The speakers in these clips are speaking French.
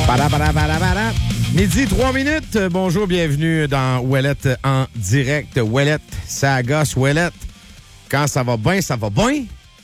Para. Midi, 3 minutes. Bonjour, bienvenue dans Ouellette en direct. Ouellette, ça gosse, Ouellette. Quand ça va bien, ça va bien.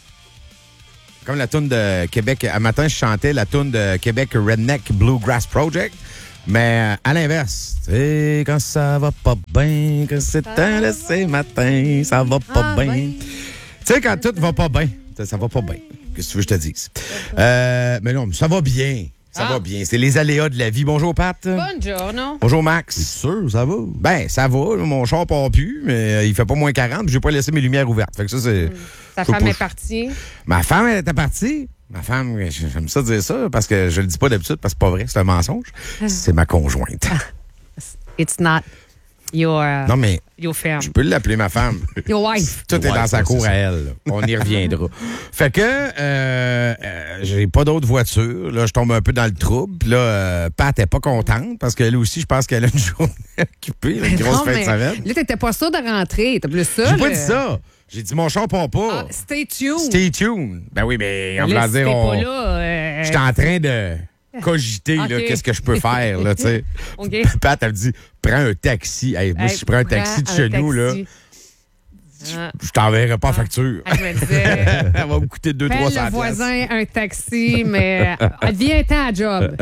Comme la toune de Québec. Un matin, je chantais la toune de Québec Redneck Bluegrass Project. Mais à l'inverse, tu sais, quand ça va pas bien, que c'est un laissé matin, ça va pas bien. Tu sais, quand tout va pas bien, ça va pas bien. Qu'est-ce que tu veux que je te dise? Mais non, ça va bien. Ça va bien. C'est les aléas de la vie. Bonjour, Pat. Buongiorno. Bonjour, Max. C'est sûr, ça va? Ben, ça va. Mon char part plus, mais il fait pas moins 40. J'ai pas laissé mes lumières ouvertes. Fait que ça, c'est... Ta femme est partie. Ma femme, elle était partie. Ma femme, j'aime ça dire ça parce que je le dis pas d'habitude parce que c'est pas vrai, c'est un mensonge. C'est ma conjointe. It's not your, Non, mais your femme. je peux l'appeler ma femme. Your wife. Tout est dans sa cour à elle. Là. On y reviendra. Fait que j'ai pas d'autre voiture. Là, je tombe un peu dans le trouble. Puis là, Pat est pas contente parce qu'elle aussi, je pense qu'elle a une journée occupée, une grosse fin de semaine. Là, t'étais pas sûr de rentrer. T'as plus ça. J'ai pas dit ça. J'ai dit mon char part pas. Stay tuned. Stay tuned. Ben oui, mais on va là, dire... pas là. J'étais en train de cogiter, là, qu'est-ce que je peux faire, là, tu sais. OK. Pat, elle me dit, prends un taxi. Hey, moi, si je prends un taxi de chez nous, là, je t'enverrai pas facture. Je me disais, Elle va me coûter 200-300$. le voisin un taxi, mais viens-ten à job.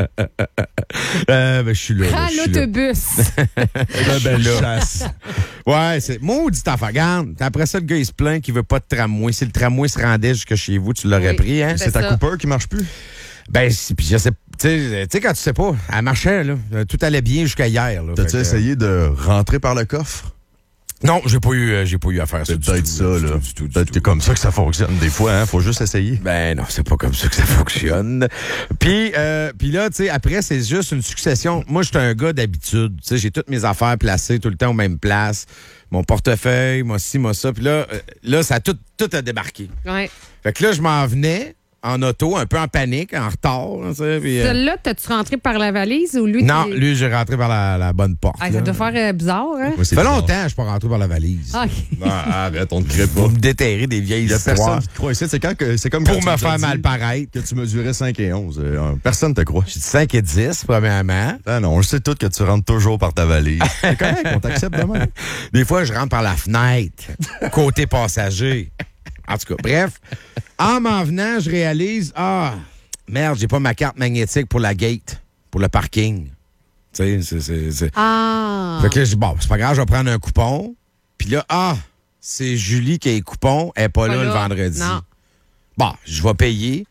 Ben, je suis là. Prends l'autobus. Ben là. Chasse. Ouais, c'est maudit affaire. Regarde, après ça, le gars, il se plaint qu'il veut pas de tramway. Si le tramway se rendait jusque chez vous, tu l'aurais pris, hein? C'est ta ça. Cooper qui marche plus? Ben, puis je sais, tu sais, quand tu sais pas, elle marchait, là. Tout allait bien jusqu'à hier, là. T'as-tu Fait que, essayé de rentrer par le coffre? Non, j'ai pas eu à faire ça. C'est peut-être ça, là. Du Peut-être que comme ça que ça fonctionne des fois, hein? Faut juste essayer. Ben non, c'est pas comme ça que ça fonctionne. Puis là, tu sais, après, c'est juste une succession. Moi, je suis un gars d'habitude. Tu sais, j'ai toutes mes affaires placées tout le temps aux mêmes places. Mon portefeuille, moi ci, moi ça. Puis là, ça a tout a débarqué. Ouais. Fait que là, je m'en venais en auto, un peu en panique, en retard. Tu sais, puis, Celle-là, t'as-tu rentré par la valise ou lui? non, lui, j'ai rentré par la bonne porte. Ah, là. ça doit faire bizarre, hein? Ouais, Ça fait longtemps que je suis pas rentré par la valise. Ah, Arrête, on te crée pas. Pour me déterrer des vieilles Il y a histoires. personne qui te croit ici. C'est comme Pour quand tu me nous as faire dit mal paraître. que tu mesurais 5 et 11. Personne te croit. J'ai dit 5 et 10, premièrement. Ah non, on le sait tout que tu rentres toujours par ta valise. C'est correct, on t'accepte demain. Des fois, je rentre par la fenêtre, côté passager. En tout cas, bref, en m'en venant, je réalise, merde, j'ai pas ma carte magnétique pour la gate, pour le parking. Tu sais, c'est... Ah. Fait que là, je dis, bon, c'est pas grave, je vais prendre un coupon. Puis là, c'est Julie qui a les coupons, elle est pas là le vendredi. Non. Bon, je vais payer.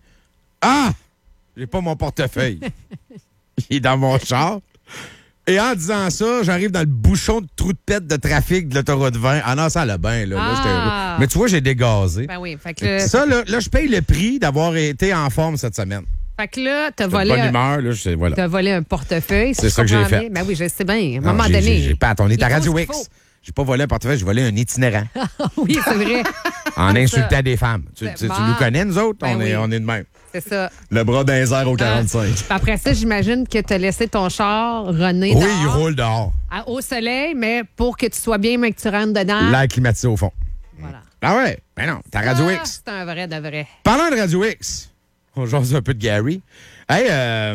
J'ai pas mon portefeuille. Il est dans mon char. Et en disant ça, j'arrive dans le bouchon de trou de pète de trafic de l'autoroute 20. Ah non, ça allait bien, là. Là, j'étais heureux. Mais tu vois, j'ai dégazé. Ben oui, fait que Ça, là, je paye le prix d'avoir été en forme cette semaine. fait que là, t'as De volé, bonne humeur, là, voilà. t'as volé un portefeuille. C'est ça que j'ai fait. Ben oui, je sais bien. À un Non, moment j'ai- donné. j'ai pas, on est il à faut Radio ce X. qu'il faut. J'ai pas volé un portefeuille, j'ai volé un itinérant Oui, c'est vrai. en insultant des femmes. Tu bon. nous connais, nous autres? Ben oui. On est de même. C'est ça. Le bras d'un air au 45. Puis après ça, j'imagine que t'as laissé ton char runner Oui, dehors, il roule dehors. au soleil, mais pour que tu sois bien, mais que tu rentres dedans. L'air climatisé au fond. Voilà. Ah ouais? Ben non, t'as Radio Ah, X. c'est un vrai de vrai. Parlant de Radio X, on jase un peu de Gary. Hey,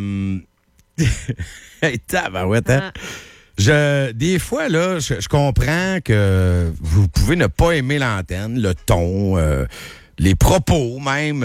hey, tabarouette, hein? Des fois, là, je comprends que vous pouvez ne pas aimer l'antenne, le ton, les propos même.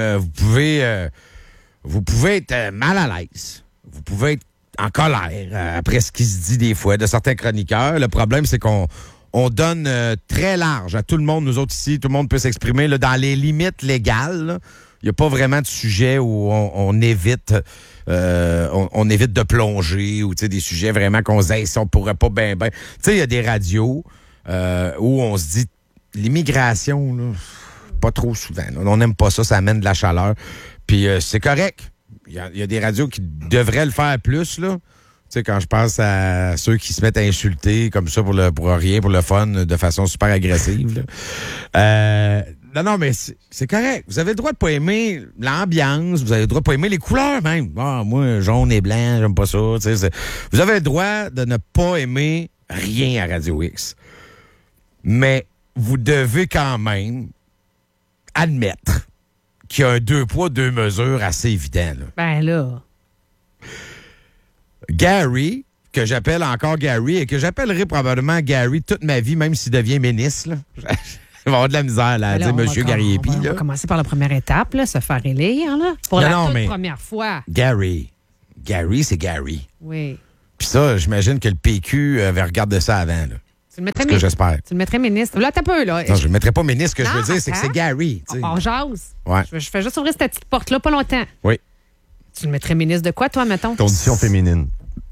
Vous pouvez être mal à l'aise. Vous pouvez être en colère après ce qui se dit des fois de certains chroniqueurs. Le problème, c'est qu'on donne très large à tout le monde, nous autres ici. Tout le monde peut s'exprimer là, dans les limites légales, là. Il n'y a pas vraiment de sujet où on évite on évite de plonger ou des sujets vraiment qu'on se dit si on pourrait pas ben. Tu sais, il y a des radios où on se dit l'immigration, là, pas trop souvent. Là. On n'aime pas ça, ça amène de la chaleur. Puis c'est correct. Il y a des radios qui devraient le faire plus, là. Tu sais, quand je pense à ceux qui se mettent à insulter comme ça pour rien, pour le fun, de façon super agressive, là. Non, mais c'est correct. Vous avez le droit de pas aimer l'ambiance. Vous avez le droit de pas aimer les couleurs, même. Moi, jaune et blanc, j'aime pas ça. Vous avez le droit de ne pas aimer rien à Radio X. Mais vous devez quand même admettre qu'il y a un 2 poids, 2 mesures assez évident, là. Ben là. Gary, que j'appelle encore Gary et que j'appellerai probablement Gary toute ma vie, même s'il devient ministre. Là. Il va avoir de la misère là, à dire Monsieur Gariepi. On va commencer par la première étape, là, se faire élire, là, pour la toute première fois. Gary, c'est Gary. Oui. Puis ça, j'imagine que le PQ avait regardé ça avant. Là. Tu le mettrais que j'espère. Tu le mettrais ministre. Là, t'as peu, là. Non, je le mettrais pas ministre. Ce que je veux dire, c'est que c'est Gary. On jase. Ouais. Je fais juste ouvrir cette petite porte-là pas longtemps. Oui. Tu le mettrais ministre de quoi, toi, mettons? Condition féminine.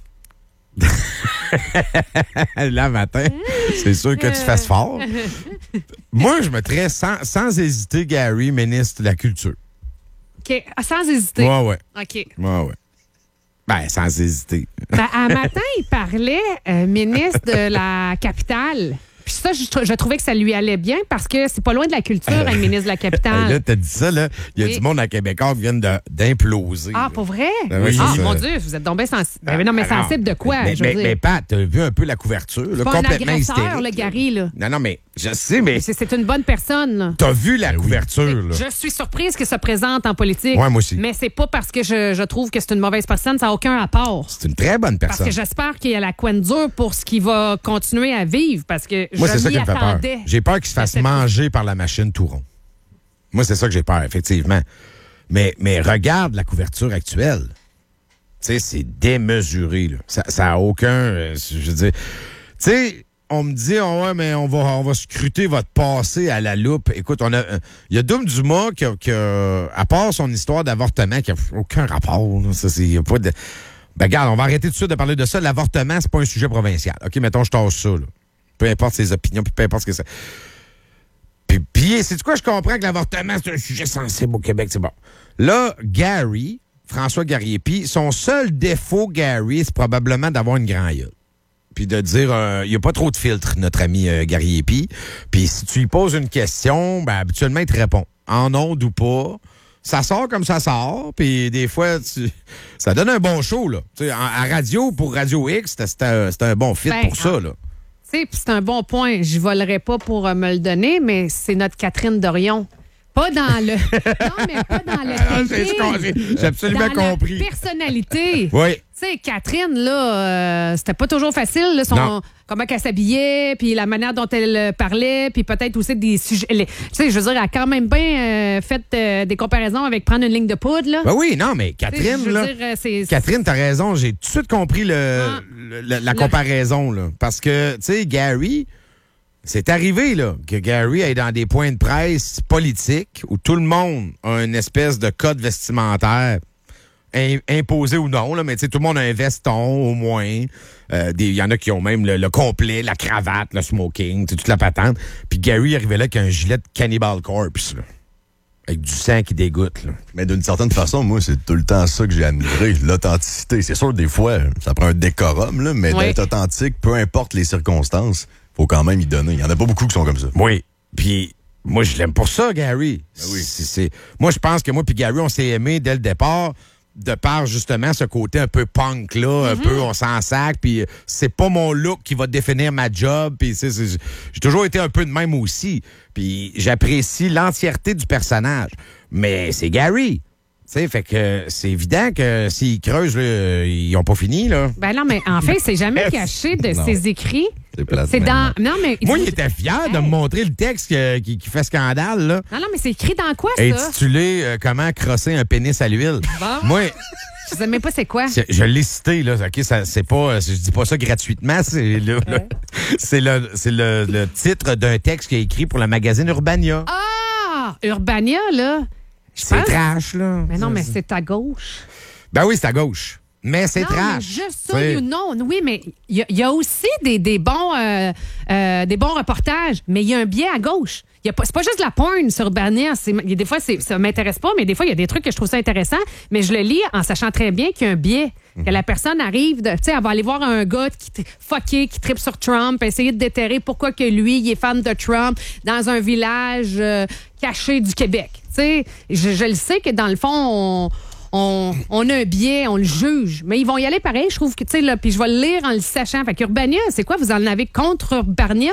Là, matin, c'est sûr que tu fasses fort. Moi, je mettrais sans hésiter Gary, ministre de la Culture. OK. Sans hésiter. Ouais. OK. Ouais. Ben, sans hésiter. Ben, un matin, il parlait ministre de la capitale. Puis ça, je trouvais que ça lui allait bien parce que c'est pas loin de la culture, un ministre de la capitale. Là, t'as dit ça, là. Il y a du monde à Québécois qui viennent d'imploser. Ah, là. pour vrai? Oui, mon Dieu, vous êtes donc bien sensible. Non, mais sensible de quoi? Mais Pat, t'as vu un peu la couverture, là, complètement hystérique. C'est pas un agresseur, le Gary, là. Non, mais je sais, mais... C'est une bonne personne, là. T'as vu la couverture, là. Je suis surprise qu'il se présente en politique. Ouais, moi aussi. Mais c'est pas parce que je trouve que c'est une mauvaise personne, ça n'a aucun rapport. C'est une très bonne personne. Parce que j'espère qu'il y a la couenne dure pour ce qu'il va continuer à vivre, parce que moi, c'est ça qui me fait peur. J'ai peur qu'il se fasse manger par la machine tout rond. Moi, c'est ça que j'ai peur, effectivement. Mais regarde la couverture actuelle. Tu sais, c'est démesuré, là. Ça a aucun... je veux dire... Tu sais, on me dit, oh ouais, mais on va scruter votre passé à la loupe. Écoute, il y a Dom Dumas qui a, à part son histoire d'avortement, qui n'a aucun rapport. Là. Ça, y a pas de... Ben, regarde, on va arrêter tout de suite de parler de ça. L'avortement, c'est pas un sujet provincial. OK, mettons, je tasse ça, là. Peu importe ses opinions, puis peu importe ce que c'est. Puis c'est quoi, je comprends que l'avortement, c'est un sujet sensible au Québec, c'est bon. Là, Gary, François Gariepi, son seul défaut, Gary, c'est probablement d'avoir une grande gueule. Puis de dire, il n'y a pas trop de filtre, notre ami Gariepi. Puis si tu lui poses une question, ben habituellement, il te répond. En ondes ou pas. Ça sort comme ça sort, puis des fois, ça donne un bon show, là. Tu sais, à radio, pour Radio X, c'était un bon fit pour ça, là. C'est un bon point. Je volerai pas pour me le donner, mais c'est notre Catherine Dorion. Pas dans le... Non, mais pas dans le... J'ai absolument compris. La personnalité. Oui. Tu sais, Catherine, là, c'était pas toujours facile, là, comment elle s'habillait, puis la manière dont elle parlait, puis peut-être aussi des sujets... Tu sais, je veux dire, elle a quand même bien fait des comparaisons avec prendre une ligne de poudre, là. Ben oui, non, mais Catherine, là... Catherine, t'as raison, j'ai tout de suite compris la comparaison, là. Parce que, tu sais, Gary... C'est arrivé, là, que Gary aille dans des points de presse politiques où tout le monde a une espèce de code vestimentaire imposé ou non, là, mais tu sais, tout le monde a un veston, au moins. Il y en a qui ont même le complet, la cravate, le smoking, toute la patente. Puis Gary arrivait là avec un gilet de Cannibal Corpse, là, avec du sang qui dégoûte, là. Mais d'une certaine façon, moi, c'est tout le temps ça que j'ai admiré, l'authenticité. C'est sûr, des fois, ça prend un décorum, là, mais d'être authentique, peu importe les circonstances, faut quand même y donner. Il y en a pas beaucoup qui sont comme ça. Oui. Puis moi, je l'aime pour ça, Gary. Ben oui. Moi, je pense que moi puis Gary, on s'est aimés dès le départ, de par justement ce côté un peu punk, là, un peu on s'en sac, puis c'est pas mon look qui va définir ma job, puis j'ai toujours été un peu de même aussi. Puis j'apprécie l'entièreté du personnage. Mais c'est Gary. Tu sais, fait que c'est évident que s'ils creusent, là, ils n'ont pas fini, là. Ben non, mais en fait, c'est jamais caché de ses écrits. C'est dans... Non, mais... Moi, il était fier de me montrer le texte qui fait scandale, là. Non, mais c'est écrit dans quoi, ça? Intitulé Comment crosser un pénis à l'huile. Bon. Moi... Je sais même pas c'est quoi. Je l'ai cité, là. OK, c'est pas... Je dis pas ça gratuitement. C'est le titre d'un texte qu'il a écrit pour le magazine Urbania. Ah! Urbania, là... C'est trash, là. Mais non, mais c'est à gauche. Ben oui, c'est à gauche. Mais c'est trash. Mais juste ça, non. Oui, mais il y a aussi des bons reportages, mais il y a un biais à gauche. C'est pas juste la porn sur Urbania. Des fois, ça m'intéresse pas, mais des fois, il y a des trucs que je trouve ça intéressant, mais je le lis en sachant très bien qu'il y a un biais. Que la personne arrive, tu sais, elle va aller voir un gars qui tripe sur Trump, essayer de déterrer pourquoi que lui, il est fan de Trump dans un village caché du Québec. Tu sais, je le sais que dans le fond, on a un biais, on le juge. Mais ils vont y aller pareil, je trouve que, tu sais, là, puis je vais le lire en le sachant. Fait qu'Urbania, c'est quoi? Vous en avez contre Urbania?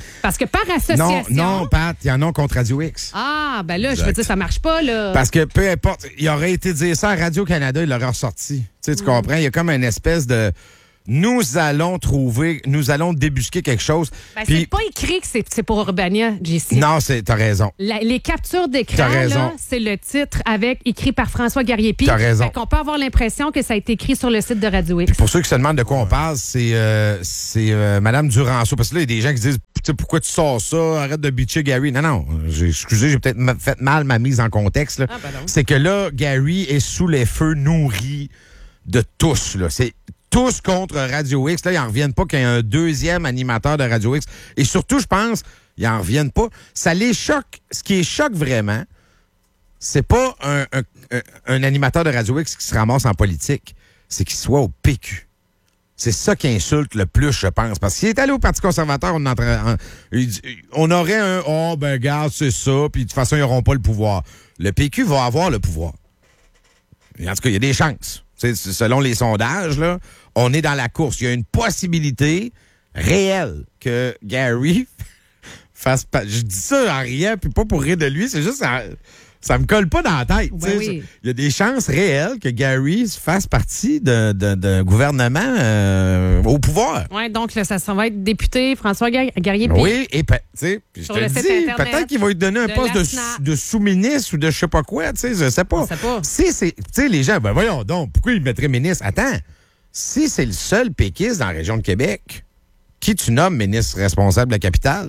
Parce que par association... Non, Pat, il y en a contre Radio X. Ah, ben là, je veux dire, ça marche pas, là. Parce que peu importe, il aurait été dire ça à Radio-Canada, il l'aurait ressorti. Tu comprends? Il y a comme une espèce de... Nous allons débusquer quelque chose. Ben, Puis... c'est pas écrit que c'est pour Urbania, JC. Non, t'as raison. Les captures d'écran, là, c'est le titre écrit par François Garriépi. T'as raison. Fait qu'on peut avoir l'impression que ça a été écrit sur le site de Radio X. Puis pour ceux qui se demandent de quoi on parle, c'est Mme Duranceau. Parce que là, il y a des gens qui se disent pourquoi tu sors ça? Arrête de bitcher Gary. Non. Excusez, j'ai peut-être fait mal ma mise en contexte. Là. C'est que là, Gary est sous les feux nourris de tous. Là. C'est tous contre Radio X. Là, ils n'en reviennent pas qu'il y ait un deuxième animateur de Radio X. Et surtout, je pense, ils n'en reviennent pas. Ça les choque. Ce qui les choque vraiment, c'est pas un animateur de Radio X qui se ramasse en politique. C'est qu'il soit au PQ. C'est ça qui insulte le plus, je pense. Parce que s'il est allé au Parti conservateur, on aurait un « Oh, ben, regarde, c'est ça. » Puis de toute façon, ils n'auront pas le pouvoir. Le PQ va avoir le pouvoir. Et en tout cas, il y a des chances. Selon les sondages, là, on est dans la course. Il y a une possibilité réelle que Gary fasse... Je dis ça en riant, puis pas pour rire de lui, c'est juste... Ça me colle pas dans la tête. Oui. Il y a des chances réelles que Gary fasse partie d'un gouvernement au pouvoir. Oui, donc là, ça va être député François Garriépi. Oui, et je te le dis, peut-être qu'il va lui donner un poste de sous-ministre ou de je sais pas quoi, je sais pas. Si c'est, les gens, ben voyons donc, pourquoi il mettrait ministre? Attends, si c'est le seul péquiste dans la région de Québec, qui tu nommes ministre responsable de la capitale?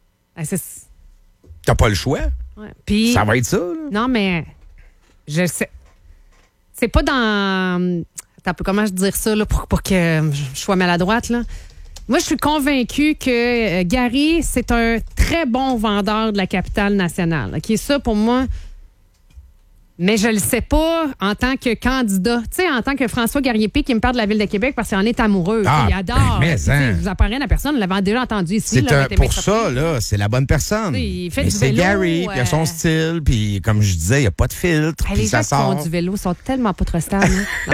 T'as pas le choix. Ouais. Puis, ça va être ça, là. Non, mais je sais. C'est pas dans... Comment je dire ça là, pour que je sois maladroite, là? Moi, je suis convaincue que Gary, c'est un très bon vendeur de la capitale nationale. OK, ça, pour moi... Mais je le sais pas en tant que candidat. Tu sais, en tant que François Garriépi qui me parle de la Ville de Québec parce qu'il en est amoureux. Il adore. Je vous apprends rien à personne. On l'avait déjà entendu ici. Pour ça, là, c'est la bonne personne. Il fait du c'est vélo. Gary, puis il a son style, puis comme je disais, il n'y a pas de filtre. Les gens qui font du vélo sont tellement pas trop stables.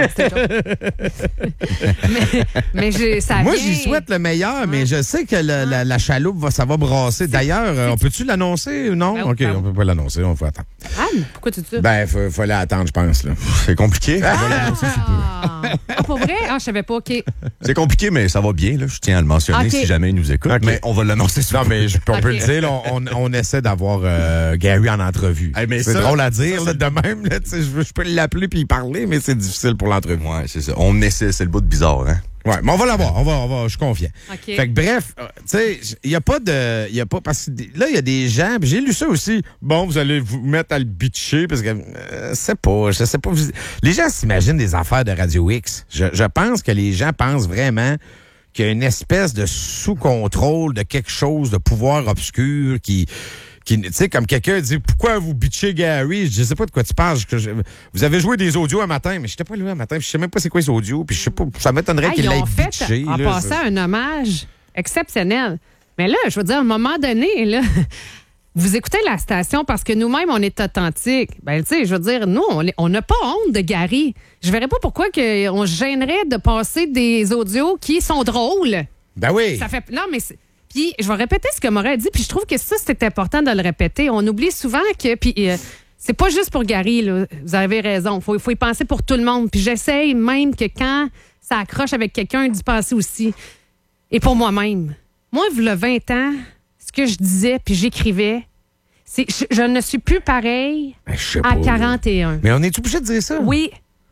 mais ça Moi, vient... j'y souhaite le meilleur, mais je sais que la chaloupe, ça va brasser. D'ailleurs, on peut-tu l'annoncer ou non? Ben, OK, on peut pas l'annoncer, on faut attendre. Pourquoi tu dis ça? Ben, fallait attendre, je pense. Là. C'est compliqué. On va l'annoncer sous peu. Pour vrai? Je savais pas, OK. C'est compliqué, mais ça va bien. Là. Je tiens à le mentionner si jamais il nous écoute. Okay. Mais on va l'annoncer sous peu. Non, mais on peut le dire, là, on essaie d'avoir Gary en entrevue. C'est drôle à dire, là, de même. Là, je peux l'appeler puis y parler, mais c'est difficile pour l'entrevue. Ouais, c'est ça. On essaie, c'est le bout de bizarre, hein? Ouais, mais on va l'avoir, je suis confiant. Okay. Fait que bref, tu sais, il y a pas parce que là, il y a des gens, puis j'ai lu ça aussi. Bon, vous allez vous mettre à le bitcher parce que je sais pas. Les gens s'imaginent des affaires de Radio X. Je pense que les gens pensent vraiment qu'il y a une espèce de sous-contrôle de quelque chose, de pouvoir obscur qui tu sais, comme quelqu'un dit, pourquoi vous bitchez Gary? Je sais pas de quoi tu parles. Vous avez joué des audios un matin, mais j'étais pas là un matin, je sais même pas c'est quoi les audios, puis je sais pas, ça m'étonnerait qu'il l'ait bitché. En passant un hommage exceptionnel. Mais là, je veux dire, à un moment donné, là, vous écoutez la station parce que nous-mêmes, on est authentiques. Ben, tu sais, je veux dire, nous, on n'a pas honte de Gary. Je verrais pas pourquoi on se gênerait de passer des audios qui sont drôles. Ben oui. Ça fait... Non, mais... Puis, je vais répéter ce que Maura dit, puis je trouve que ça, c'est important de le répéter. On oublie souvent que... Puis, c'est pas juste pour Gary, là. Vous avez raison. Faut y penser pour tout le monde. Puis, j'essaye même que quand ça accroche avec quelqu'un, d'y penser aussi. Et pour moi-même. Moi, il y a 20 ans, ce que je disais, puis j'écrivais, c'est je ne suis plus pareil à 41. Mais on est obligé de dire ça? Oui.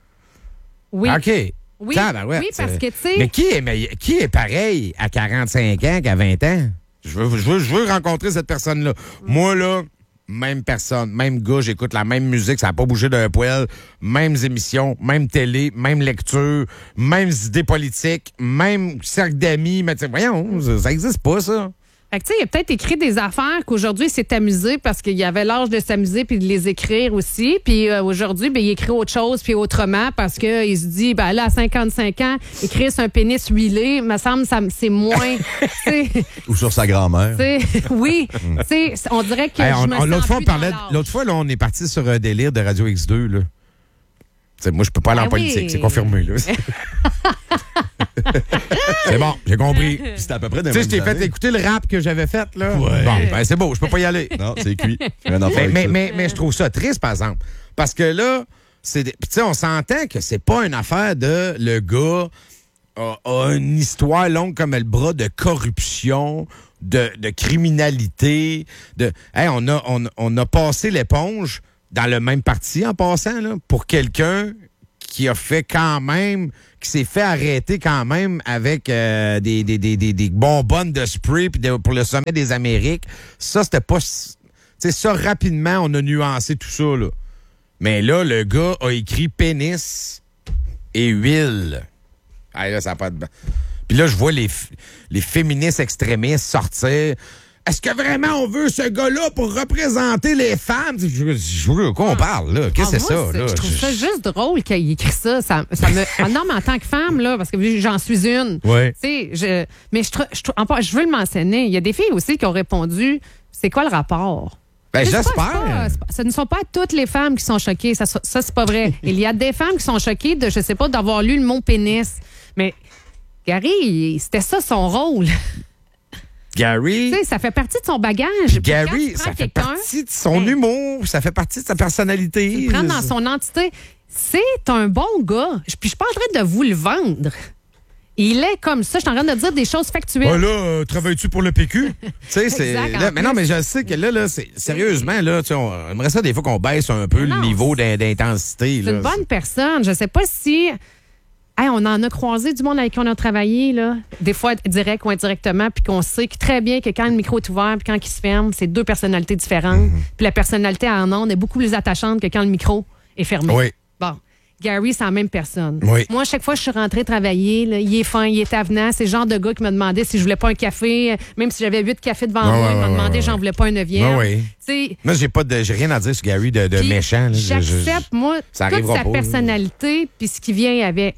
OK. Oui, parce que, tu sais... Mais qui est pareil à 45 ans qu'à 20 ans? Je veux rencontrer cette personne-là. Moi, là, même personne, même gars, j'écoute la même musique, ça n'a pas bougé d'un poil, mêmes émissions, même télé, même lecture, mêmes idées politiques, même cercle d'amis. Mais voyons, ça n'existe pas, ça. Fait que, tu sais, il a peut-être écrit des affaires qu'aujourd'hui, il s'est amusé parce qu'il avait l'âge de s'amuser puis de les écrire aussi. Puis aujourd'hui, ben, il écrit autre chose puis autrement parce qu'il se dit, ben là, à 55 ans, écrire sur un pénis huilé, me semble, c'est moins... Ou sur sa grand-mère. Oui. On dirait que je me sens plus dans l'âge. L'autre fois, là, on est parti sur un délire de Radio X2, là. T'sais, moi, je peux pas aller en politique, c'est confirmé, là. C'est bon, j'ai compris. C'était à peu près des Tu sais, je mêmes t'ai fait années. écouter le rap que j'avais fait, là. Ouais. Bon, ben c'est beau, je peux pas y aller. Non, c'est cuit. Rien à faire avec ça. Mais je trouve ça triste, par exemple. Parce que là, puis tu sais, on s'entend que c'est pas une affaire de le gars a une histoire longue comme le bras de corruption, de criminalité. Hey, on a passé l'éponge dans le même parti en passant, là, pour quelqu'un qui a fait quand même, qui s'est fait arrêter quand même avec des bonbonnes de spray puis pour le sommet des Amériques. Ça, c'était pas... Tu sais, ça, rapidement, on a nuancé tout ça, là. Mais là, le gars a écrit pénis et huile. Ah, là, ça n'a pas de... Puis là, je vois les féministes extrémistes sortir. Est-ce que vraiment on veut ce gars-là pour représenter les femmes? Je veux qu'on parle, là. Qu'est-ce que c'est ça, là? Je trouve ça juste drôle qu'il écrit ça. Ça me... Ah non, mais en tant que femme, là, parce que j'en suis une. Oui. Tu sais, mais je veux le mentionner. Il y a des filles aussi qui ont répondu, c'est quoi le rapport? Ben, C'est j'espère. ce ne sont pas toutes les femmes qui sont choquées. Ça c'est pas vrai. Il y a des femmes qui sont choquées de, je sais pas, d'avoir lu le mot pénis. Mais Gary, c'était ça son rôle. Gary... Tu sais, ça fait partie de son bagage. Gary, ça fait partie de son humour, ça fait partie de sa personnalité. Il prend dans son entité. C'est un bon gars. Puis je suis pas en train de vous le vendre. Il est comme ça. Je suis en train de dire des choses factuelles. Ah là, travailles-tu pour le PQ? Tu sais, c'est. Exact, Là, mais non, mais je sais que là, c'est sérieusement, là, tu sais, on aimerait ça des fois qu'on baisse un peu le niveau d'intensité. C'est une bonne personne. Je sais pas si. Hey, on en a croisé du monde avec qui on a travaillé, là. Des fois, direct ou indirectement, puis qu'on sait que très bien que quand le micro est ouvert puis quand il se ferme, c'est deux personnalités différentes. Puis la personnalité en ondes est beaucoup plus attachante que quand le micro est fermé. Oui. Bon. Gary, c'est la même personne. Oui. Moi, chaque fois que je suis rentrée travailler, là, il est fin, il est avenant. C'est le genre de gars qui me demandait si je voulais pas un café. Même si j'avais 8 cafés devant moi, il m'a demandé j'en voulais pas un 9e. Oui. T'sais, Moi, j'ai rien à dire sur Gary de puis méchant. Là. J'accepte, moi, ça toute arrivera sa pas, personnalité puis ce qui vient avec.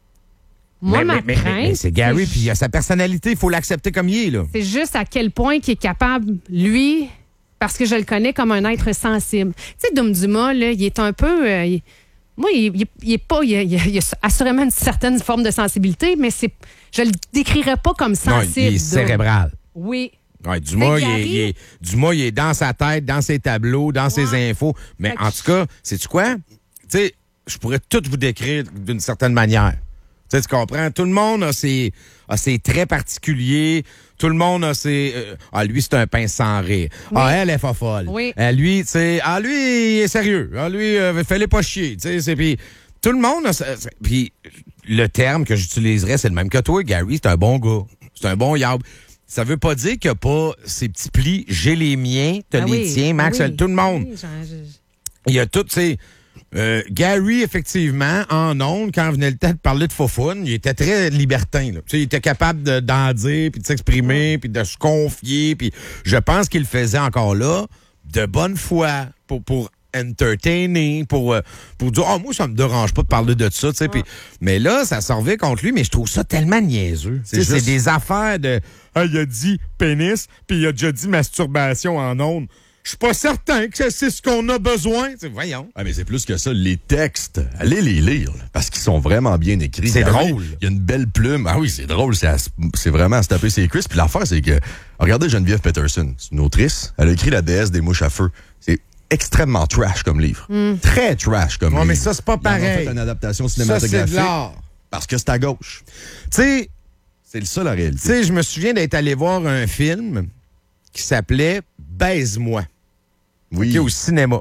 Moi, ma mais crainte, c'est Gary, puis il a sa personnalité, il faut l'accepter comme il est, là. c'est juste à quel point il est capable, lui, parce que je le connais comme un être sensible. Tu sais, Dom Dumas, là, il est un peu... moi, il est pas... Il a assurément une certaine forme de sensibilité, mais je le décrirais pas comme sensible. Non, il est cérébral. Oui. Ouais, Dumas, Gary... Dumas, il est dans sa tête, dans ses tableaux, dans ses infos. Mais en tout cas, sais-tu quoi? Tu sais, je pourrais tout vous décrire d'une certaine manière. Tu sais, tu comprends? Tout le monde a ses traits particuliers. Tout le monde a ses... lui, c'est un pince sans rire. Oui. Elle est folle. Oui. Lui, tu sais... lui, il est sérieux. Lui, fallait pas chier. Tu sais, puis tout le monde a... Puis le terme que j'utiliserais, c'est le même que toi, Gary. C'est un bon gars. C'est un bon yab. Ça veut pas dire qu'il n'y a pas ces petits plis. J'ai les miens, t'as les tiens, Max, tout le monde. Oui, Il y a tout, tu sais... Gary, effectivement, en ondes, quand venait le temps de parler de faufoune, il était très libertin. Là. Il était capable d'en dire, puis de s'exprimer, puis de se confier. Puis je pense qu'il le faisait encore là de bonne foi pour entertainer, pour dire « moi, ça me dérange pas de parler de ça. » Mais là, ça servait contre lui, mais je trouve ça tellement niaiseux. C'est des affaires de « il a dit pénis, puis il a déjà dit masturbation en ondes. » Je suis pas certain que c'est ce qu'on a besoin. Voyons. Ah, mais c'est plus que ça. Les textes, allez les lire, là, parce qu'ils sont vraiment bien écrits. C'est drôle. Il y a une belle plume. Ah oui, c'est drôle. C'est vraiment à se taper ses cuisses. Puis l'affaire, c'est que, regardez Geneviève Peterson. C'est une autrice. Elle a écrit La déesse des mouches à feu. C'est extrêmement trash comme livre. Très trash comme livre. Mais ça, c'est pas pareil. Ils en ont fait une adaptation cinématographique. Ça, c'est de l'art. Parce que c'est à gauche. Tu sais, c'est ça la réalité. Tu sais, je me souviens d'être allé voir un film qui s'appelait Baise-moi. Oui. Okay, au cinéma.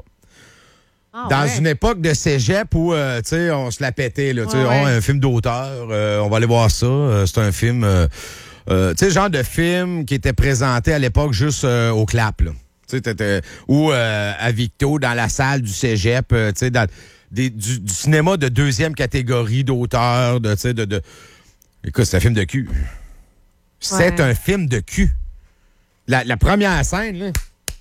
Dans ouais. une époque de cégep où, tu sais, on se la pétait, là. Tu sais, un film d'auteur, on va aller voir ça. C'est un film, tu sais, genre de film qui était présenté à l'époque juste au clap, là. Tu sais, ou à Victo, dans la salle du cégep, tu sais, dans du cinéma de deuxième catégorie d'auteur, tu sais, Écoute, c'est un film de cul. C'est un film de cul. La première scène, là.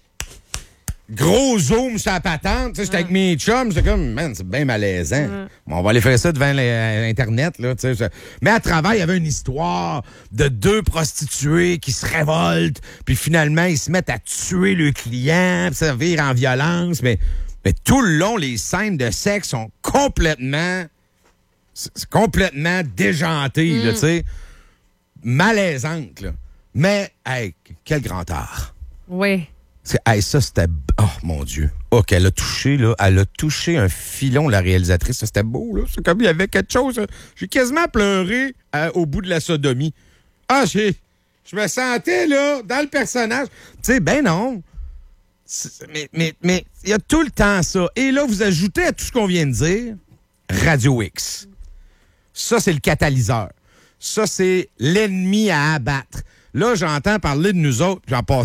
Gros zoom sur la patente. Tu sais, j'étais avec mes chums. C'est comme, man, c'est bien malaisant. Bon, on va aller faire ça devant Internet, là. Tu sais. Mais à travers, il y avait une histoire de deux prostituées qui se révoltent. Puis finalement, ils se mettent à tuer le client. Puis ça vire en violence. Mais tout le long, les scènes de sexe sont complètement... C'est complètement déjanté, là, tu sais. malaisante, là. Mais, hey, quel grand art. Oui. Hey, ça, c'était... Oh, mon Dieu. Oh, qu'elle a touché, là. Elle a touché un filon, la réalisatrice. Ça, c'était beau, là. C'est comme il y avait quelque chose. J'ai quasiment pleuré au bout de la sodomie. Ah, je me sentais, là, dans le personnage. Tu sais, ben non. Mais il y a tout le temps ça. Et là, vous ajoutez à tout ce qu'on vient de dire, Radio X. Ça, c'est le catalyseur. Ça, c'est l'ennemi à abattre. Là, j'entends parler de nous autres, j'en passe